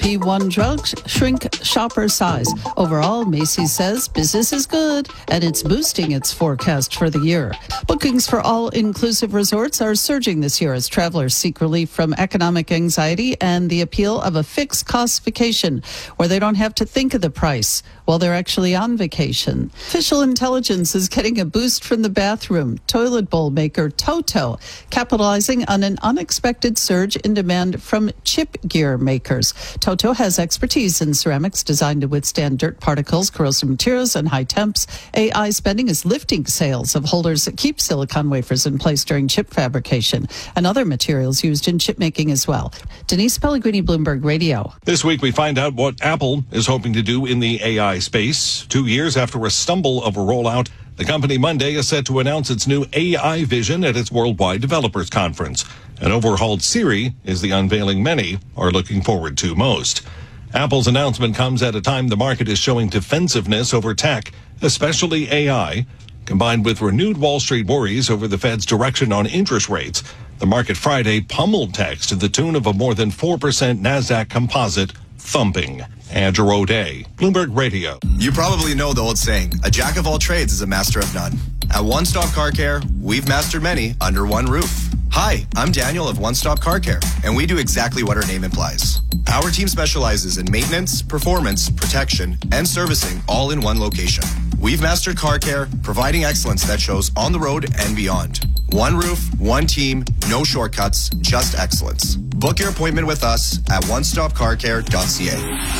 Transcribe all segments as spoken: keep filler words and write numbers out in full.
P one drugs shrink shopper size. Overall, Macy's says business is good and it's boosting its forecast for the year. Bookings for all-inclusive resorts are surging this year as travelers seek relief from economic anxiety and the appeal of a fixed cost vacation where they don't have to think of the price while they're actually on vacation. Official intelligence is getting a boost from the bathroom toilet bowl maker Toto, capitalizing on an unexpected surge in demand from chip gear makers. Toto has expertise in ceramics designed to withstand dirt particles, corrosive materials, and high temps. A I spending is lifting sales of holders that keep silicon wafers in place during chip fabrication and other materials used in chip making as well. Denise Pellegrini, Bloomberg Radio. This week we find out what Apple is hoping to do in the A I space. Two years after a stumble of a rollout, the company Monday is set to announce its new A I vision at its Worldwide Developers Conference. An overhauled Siri is the unveiling many are looking forward to most. Apple's announcement comes at a time the market is showing defensiveness over tech, especially A I. Combined with renewed Wall Street worries over the Fed's direction on interest rates, the market Friday pummeled tech to the tune of a more than four percent NASDAQ composite thumping. Andrew O'Day, Bloomberg Radio. You probably know the old saying, a jack of all trades is a master of none. At One Stop Car Care, we've mastered many under one roof. Hi, I'm Daniel of One Stop Car Care, and we do exactly what our name implies. Our team specializes in maintenance, performance, protection, and servicing all in one location. We've mastered car care, providing excellence that shows on the road and beyond. One roof, one team, no shortcuts, just excellence. Book your appointment with us at one stop car care dot c a.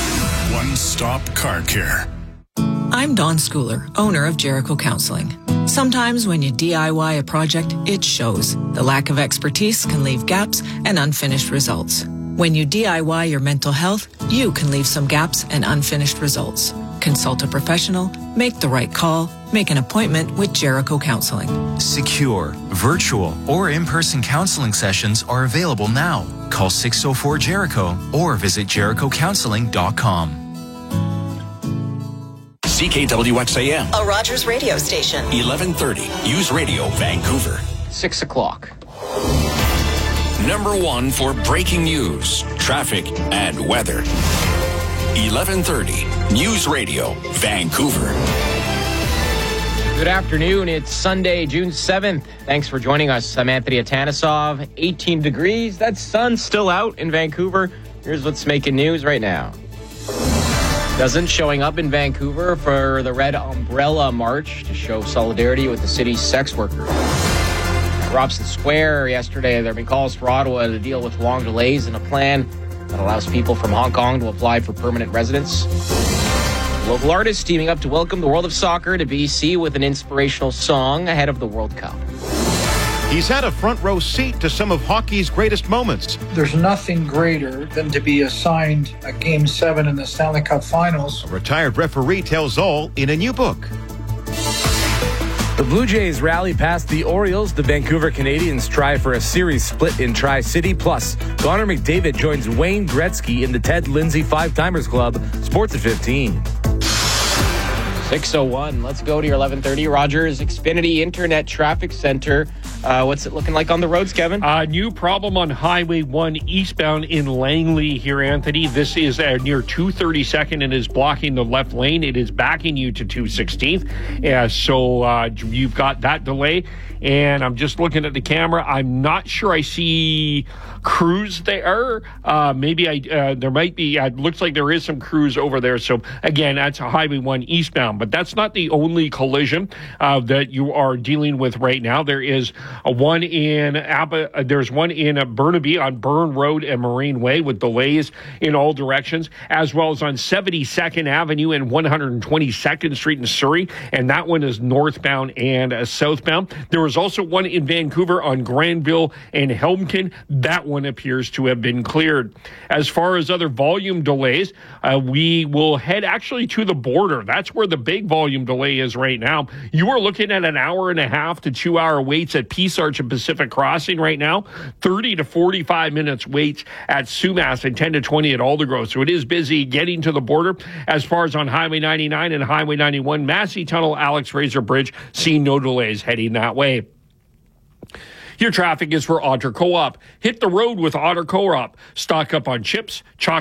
One Stop Car Care. I'm Dawn Schooler, owner of Jericho Counseling. Sometimes when you D I Y a project, it shows. The lack of expertise can leave gaps and unfinished results. When you D I Y your mental health, you can leave some gaps and unfinished results. Consult a professional, make the right call, make an appointment with Jericho Counseling. Secure, virtual, or in-person counseling sessions are available now. Call six oh four Jericho or visit jericho counseling dot com. C K W X A M. A Rogers radio station. eleven thirty. News Radio, Vancouver. Six o'clock. Number one for breaking news, traffic, and weather. eleven thirty. News Radio, Vancouver. Good afternoon. It's Sunday, June seventh. Thanks for joining us. I'm Anthony Atanasov. eighteen degrees. That sun's still out in Vancouver. Here's what's making news right now. Dozens showing up in Vancouver for the Red Umbrella March to show solidarity with the city's sex workers. At Robson Square yesterday, there have been calls for Ottawa to deal with long delays in a plan that allows people from Hong Kong to apply for permanent residence. Local artists teaming up to welcome the world of soccer to B C with an inspirational song ahead of the World Cup. He's had a front row seat to some of hockey's greatest moments. There's nothing greater than to be assigned a Game seven in the Stanley Cup Finals. A retired referee tells all in a new book. The Blue Jays rally past the Orioles. The Vancouver Canadians try for a series split in Tri-City. Plus, Connor McDavid joins Wayne Gretzky in the Ted Lindsay Five-Timers Club. Sports at fifteen. six oh one. Let's go to your eleven thirty. Rogers Xfinity Internet Traffic Center. Uh, what's it looking like on the roads, Kevin? Uh, new problem on Highway one eastbound in Langley here, Anthony. This is uh, near two thirty-second and is blocking the left lane. It is backing you to two sixteenth. Yeah, so uh, you've got that delay. And I'm just looking at the camera. I'm not sure I see crews there. Uh, maybe I uh, there might be. Uh, it looks like there is some crews over there. So again, that's a Highway one eastbound. But that's not the only collision uh, that you are dealing with right now. There is a one in Abba. Uh, there's one in uh, Burnaby on Burn Road and Marine Way with delays in all directions, as well as on seventy-second Avenue and one hundred twenty-second Street in Surrey, and that one is northbound and uh, southbound. There was also one in Vancouver on Granville and Helmton. That one appears to have been cleared. As far as other volume delays, uh, we will head actually to the border. That's where the big volume delay is right now. You are looking at an hour and a half to two hour waits at Peace Arch and Pacific Crossing right now. thirty to forty-five minutes waits at Sumas and ten to twenty at Aldergrove. So it is busy getting to the border. As far as on Highway ninety-nine and Highway ninety-one, Massey Tunnel, Alex Fraser Bridge, see no delays heading that way. Your traffic is for Otter Co-op. Hit the road with Otter Co-op. Stock up on chips, chocolate,